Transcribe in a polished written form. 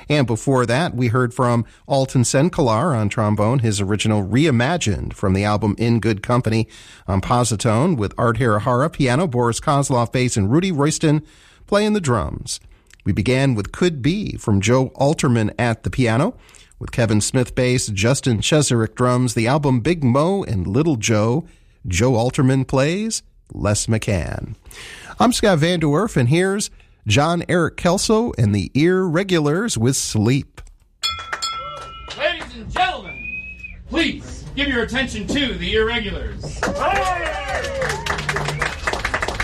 And before that, we heard from Alton Senkalar on trombone, his original Reimagined from the album In Good Company on Positone, with Art Hirahara piano, Boris Kozlov bass, and Rudy Royston playing the drums. We began with Could Be from Joe Alterman at the piano, with Kevin Smith bass, Justin Cheserek drums, the album Big Mo and Little Joe. Joe Alterman plays Les McCann. I'm Scott Van Der Werf, and here's John Eric Kelso and the Irregulars with Sleep. Ladies and gentlemen, please give your attention to the Irregulars. Hey!